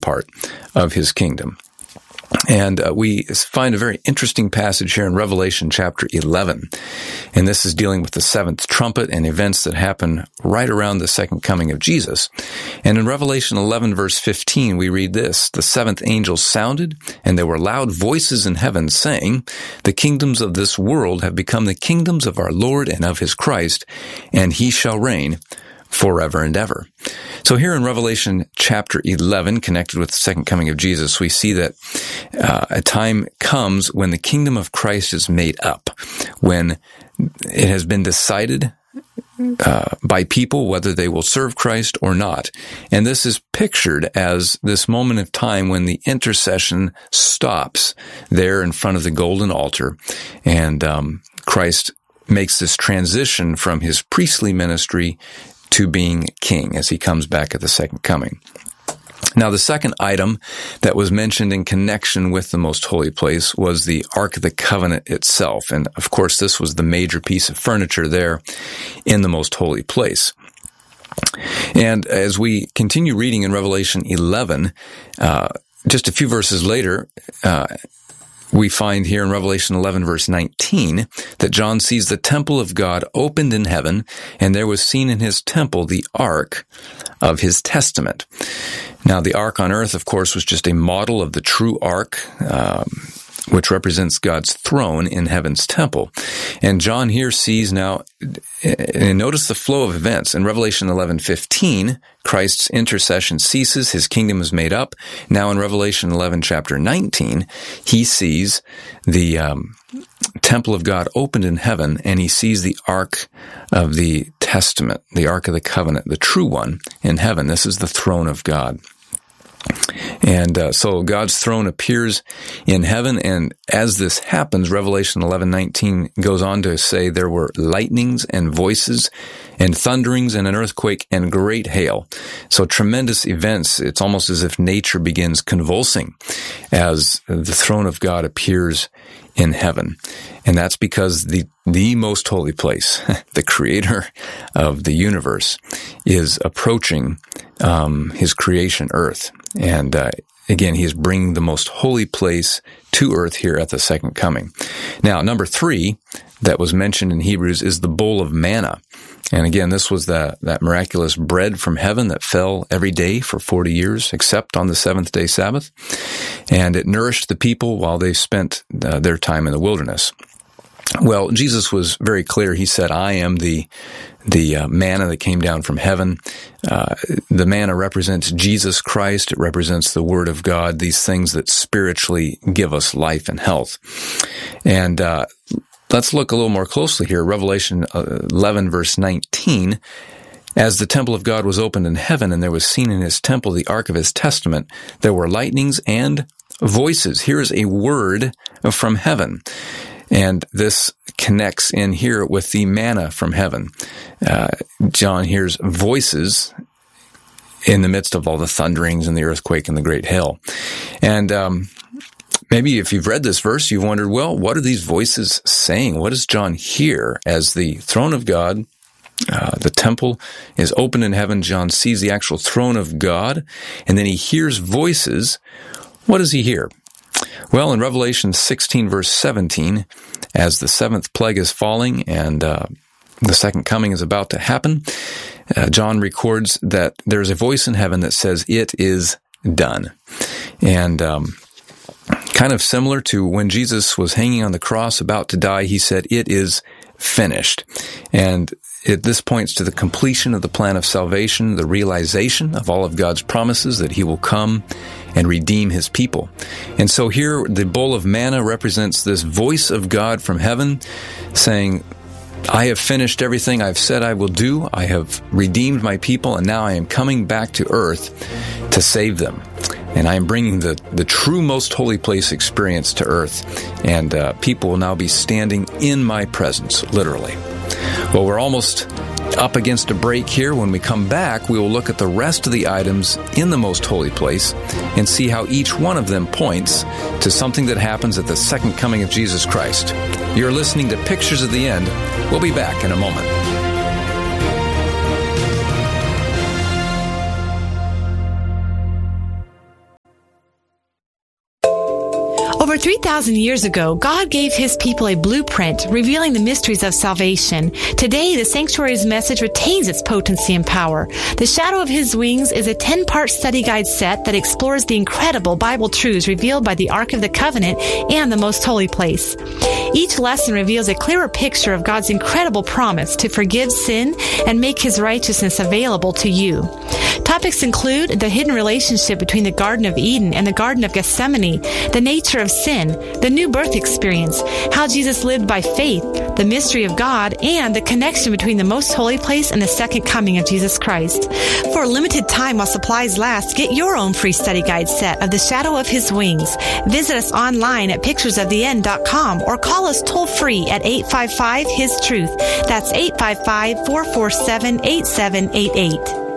part of his kingdom. And we find a very interesting passage here in Revelation chapter 11. And this is dealing with the seventh trumpet and events that happen right around the second coming of Jesus. And in Revelation 11, verse 15, we read this: "The seventh angel sounded, and there were loud voices in heaven saying, 'The kingdoms of this world have become the kingdoms of our Lord and of his Christ, and he shall reign forever and ever.'" So here in Revelation chapter 11, connected with the second coming of Jesus, we see that a time comes when the kingdom of Christ is made up, when it has been decided by people whether they will serve Christ or not. And this is pictured as this moment of time when the intercession stops there in front of the golden altar, and Christ makes this transition from his priestly ministry to being king as he comes back at the second coming. Now, the second item that was mentioned in connection with the most holy place was the Ark of the Covenant itself. And of course, this was the major piece of furniture there in the most holy place. And as we continue reading in Revelation 11, just a few verses later, we find here in Revelation 11, verse 19, that John sees the temple of God opened in heaven, and there was seen in his temple the ark of his testament. Now, the ark on earth, of course, was just a model of the true ark, which represents God's throne in heaven's temple. And John here sees now, and notice the flow of events. In Revelation 11:15, Christ's intercession ceases, his kingdom is made up. Now in Revelation 11, chapter 19, he sees the temple of God opened in heaven, and he sees the Ark of the Testament, the Ark of the Covenant, the true one in heaven. This is the throne of God. And so God's throne appears in heaven, and as this happens, Revelation 11:19 goes on to say there were lightnings and voices and thunderings and an earthquake and great hail. So tremendous events. It's almost as if nature begins convulsing as the throne of God appears in heaven. And that's because the most holy place, the creator of the universe, is approaching his creation, earth. And again, he is bringing the most holy place to earth here at the second coming. Now, number 3 that was mentioned in Hebrews is the bowl of manna. And again, this was that miraculous bread from heaven that fell every day for 40 years, except on the seventh-day Sabbath. And it nourished the people while they spent their time in the wilderness. Well, Jesus was very clear. He said, "I am the manna that came down from heaven." The manna represents Jesus Christ. It represents the Word of God, these things that spiritually give us life and health. And let's look a little more closely here. Revelation 11, verse 19, "As the temple of God was opened in heaven, and there was seen in his temple the ark of his testament, there were lightnings and voices." Here is a word from heaven. And this connects in here with the manna from heaven. John hears voices in the midst of all the thunderings and the earthquake and the great hail. And maybe if you've read this verse, you've wondered, well, what are these voices saying? What does John hear as the throne of God, the temple is open in heaven? John sees the actual throne of God, and then he hears voices. What does he hear? Well, in Revelation 16, verse 17, as the seventh plague is falling and the second coming is about to happen, John records that there's a voice in heaven that says, "It is done." And kind of similar to when Jesus was hanging on the cross about to die, he said, "It is finished." And this points to the completion of the plan of salvation, the realization of all of God's promises that he will come and redeem his people. And so here, the bowl of manna represents this voice of God from heaven saying, "I have finished everything I've said I will do. I have redeemed my people, and now I am coming back to earth to save them. And I am bringing the true most holy place experience to earth, and people will now be standing in my presence, literally." Well, we're almost up against a break here. When we come back, we will look at the rest of the items in the most holy place and see how each one of them points to something that happens at the second coming of Jesus Christ. You're listening to Pictures of the End. We'll be back in a moment. Over 3,000 years ago, God gave His people a blueprint revealing the mysteries of salvation. Today, the Sanctuary's message retains its potency and power. The Shadow of His Wings is a 10-part study guide set that explores the incredible Bible truths revealed by the Ark of the Covenant and the Most Holy Place. Each lesson reveals a clearer picture of God's incredible promise to forgive sin and make His righteousness available to you. Topics include the hidden relationship between the Garden of Eden and the Garden of Gethsemane, the nature of sin, the new birth experience, how Jesus lived by faith, the mystery of God, and the connection between the Most Holy Place and the second coming of Jesus Christ. For a limited time while supplies last, get your own free study guide set of The Shadow of His Wings. Visit us online at picturesoftheend.com or call us toll-free at 855-HIS-TRUTH. That's 855-447-8788.